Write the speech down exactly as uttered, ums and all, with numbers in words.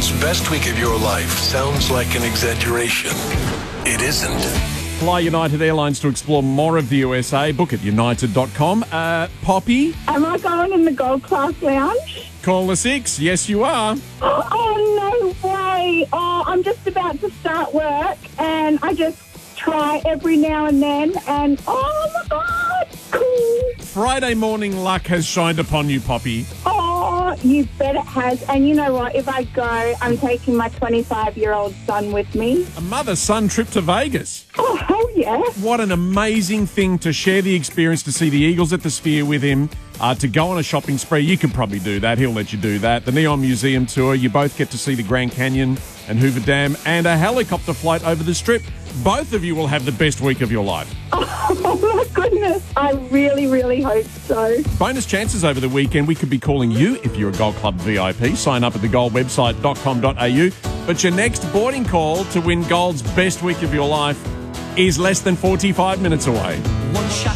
Gold's best week of your life sounds like an exaggeration. It isn't. Fly United Airlines to explore more of the U S A. Book at united dot com. Uh, Poppy, Am I going in the Gold Class Lounge? caller six. Yes, you are. Oh, no way. Oh, I'm just about to start work and I just try every now and then and oh, my God, cool. Friday morning luck has shined upon you, Poppy. Oh, you bet it has. And you know what? If I go, I'm taking my twenty-five-year-old son with me. A mother-son trip to Vegas. Oh, hell yeah. What an amazing thing to share the experience, to see the Eagles at the Sphere with him, uh, to go on a shopping spree. You can probably do that. He'll let you do that. The Neon Museum tour. You both get to see the Grand Canyon and Hoover Dam and a helicopter flight over the Strip. Both of you will have the best week of your life. Oh, my goodness. I really, really hope so. Bonus chances over the weekend. We could be calling you if you're a Gold Club V I P. Sign up at the gold website dot com dot a u. But your next boarding call to win Gold's best week of your life is less than forty-five minutes away. One shot.